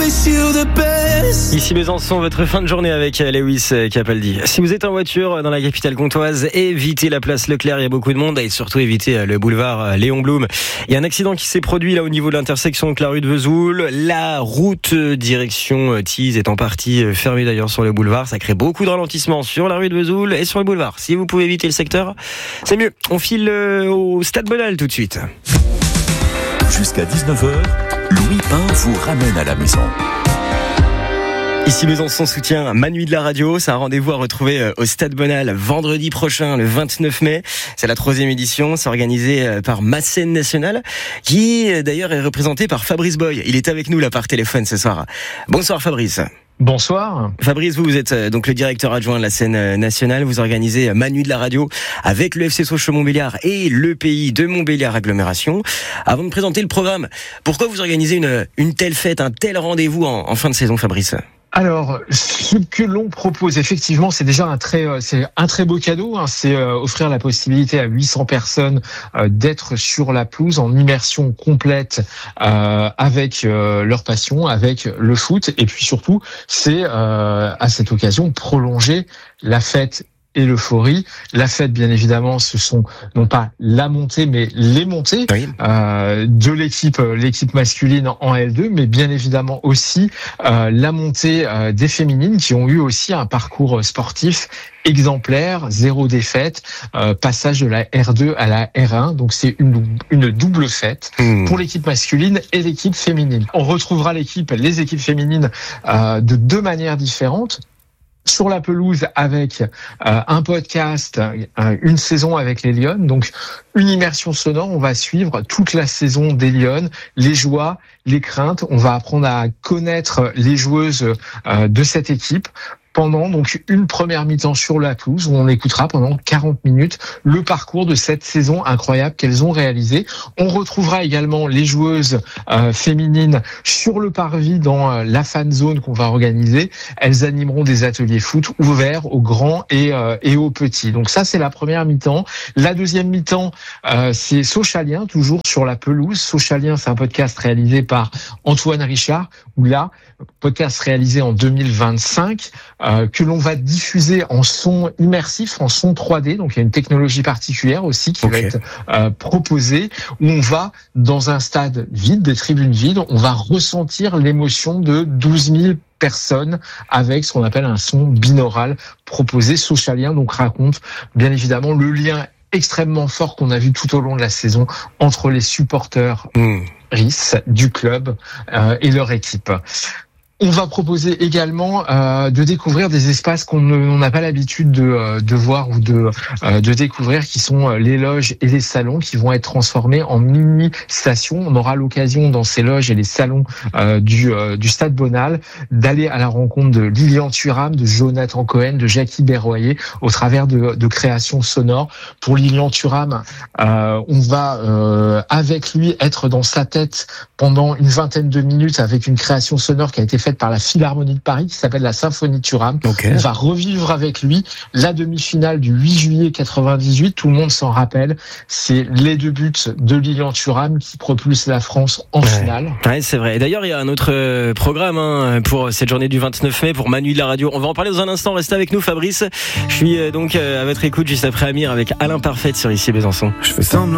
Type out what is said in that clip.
Ici Besançon, votre fin de journée avec Lewis Capaldi. Si vous êtes en voiture dans la capitale comtoise, évitez la place Leclerc, il y a beaucoup de monde, et surtout évitez le boulevard Léon Blum. Il y a un accident qui s'est produit là au niveau de l'intersection avec la rue de Vesoul. La route direction Tise est en partie fermée d'ailleurs sur le boulevard. Ça crée beaucoup de ralentissements sur la rue de Vesoul et sur le boulevard. Si vous pouvez éviter le secteur, c'est mieux. On file au Stade Bonal tout de suite. Jusqu'à 19h, Louis Pain vous ramène à la maison. Ici Besançon soutient Manu de la radio. C'est un rendez-vous à retrouver au Stade Bonal vendredi prochain, le 29 mai. C'est la 3e édition. C'est organisé par Ma Scène Nationale, qui d'ailleurs est représenté par Fabrice Boy. Il est avec nous là par téléphone ce soir. Bonsoir Fabrice. Bonsoir. Fabrice, vous êtes donc le directeur adjoint de la scène nationale. Vous organisez Manu de la radio avec le FC Sochaux-Montbéliard et le pays de Montbéliard Agglomération. Avant de présenter le programme, pourquoi vous organisez une telle fête, un tel rendez-vous en fin de saison, Fabrice ? Alors, ce que l'on propose, effectivement, c'est déjà un très beau cadeau. C'est offrir la possibilité à 800 personnes d'être sur la pelouse en immersion complète avec leur passion, avec le foot. Et puis surtout, c'est à cette occasion prolonger la fête et l'euphorie. La fête, bien évidemment, ce sont non pas la montée, mais les montées de l'équipe masculine en L2, mais bien évidemment aussi la montée des féminines qui ont eu aussi un parcours sportif exemplaire, 0 défaite, passage de la R2 à la R1. Donc c'est une double fête pour l'équipe masculine et l'équipe féminine. On retrouvera les équipes féminines de 2 manières différentes. Sur la pelouse avec un podcast, une saison avec les Lionnes, donc une immersion sonore. On va suivre toute la saison des Lionnes, les joies, les craintes. On va apprendre à connaître les joueuses de cette équipe pendant donc une première mi-temps sur la pelouse où on écoutera pendant 40 minutes le parcours de cette saison incroyable qu'elles ont réalisé. On retrouvera également les joueuses féminines sur le parvis dans la fan zone qu'on va organiser. Elles animeront des ateliers foot ouverts aux grands et aux petits. Donc ça, c'est la première mi-temps. La deuxième mi-temps, c'est Sochalien, toujours sur la pelouse. Sochalien, c'est un podcast réalisé par Antoine Richard, où là, podcast réalisé en 2025, que l'on va diffuser en son immersif, en son 3D. Donc, il y a une technologie particulière aussi qui va être proposée, où on va, dans un stade vide, des tribunes vides, on va ressentir l'émotion de 12 000 personnes avec ce qu'on appelle un son binaural proposé. Sochalien, donc, raconte bien évidemment le lien extrêmement fort qu'on a vu tout au long de la saison entre les supporters RIS du club et leur équipe. On va proposer également de découvrir des espaces qu'on n'a pas l'habitude de voir ou de découvrir, qui sont les loges et les salons, qui vont être transformés en mini-stations. On aura l'occasion dans ces loges et les salons du Stade Bonal d'aller à la rencontre de Lilian Thuram, de Jonathan Cohen, de Jackie Berroyer au travers de créations sonores. Pour Lilian Thuram, on va avec lui être dans sa tête pendant une vingtaine de minutes avec une création sonore qui a été faite par la Philharmonie de Paris qui s'appelle la Symphonie Thuram. On va revivre avec lui la demi-finale du 8 juillet 98. Tout le monde s'en rappelle. C'est les 2 buts de Lilian Thuram qui propulsent la France en finale. Ouais, c'est vrai. Et d'ailleurs, il y a un autre programme pour cette journée du 29 mai pour Manu de la radio. On va en parler dans un instant. Restez avec nous, Fabrice. Je suis donc à votre écoute juste après Amir avec Alain Parfait sur Ici Besançon. Je fais semblant